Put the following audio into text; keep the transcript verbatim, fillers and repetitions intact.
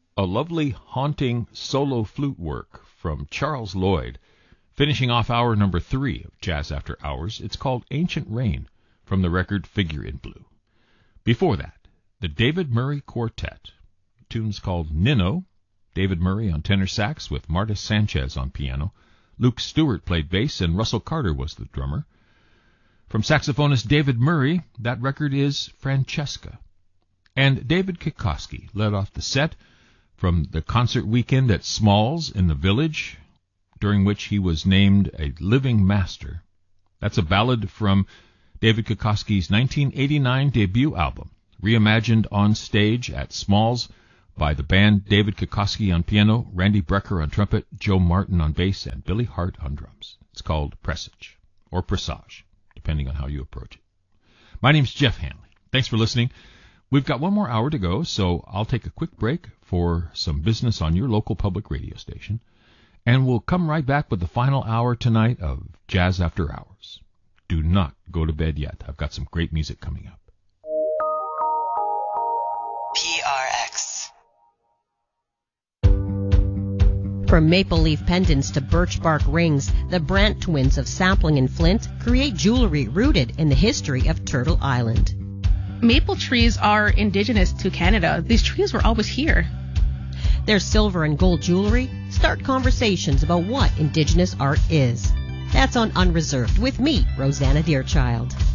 a lovely, haunting solo flute work from Charles Lloyd. Finishing off hour number three of Jazz After Hours, it's called Ancient Rain from the record Figure in Blue. Before that, the David Murray Quartet. The tune's called Nino. David Murray on tenor sax with Marta Sanchez on piano. Luke Stewart played bass and Russell Carter was the drummer. From saxophonist David Murray, that record is Francesca. And David Kikoski led off the set from the concert weekend at Smalls in the Village, during which he was named a living master. That's a ballad from David Kikoski's nineteen eighty-nine debut album, reimagined on stage at Smalls by the band David Kikoski on piano, Randy Brecker on trumpet, Joe Martin on bass, and Billy Hart on drums. It's called Presage, or Presage, depending on how you approach it. My name's Jeff Hanley. Thanks for listening. We've got one more hour to go, so I'll take a quick break for some business on your local public radio station, and we'll come right back with the final hour tonight of Jazz After Hours. Do not go to bed yet. I've got some great music coming up. P R X. From maple leaf pendants to birch bark rings, the Brandt twins of Sapling and Flint create jewelry rooted in the history of Turtle Island. Maple trees are indigenous to Canada. These trees were always here. Their silver and gold jewelry start conversations about what indigenous art is. That's on Unreserved with me, Rosanna Deerchild.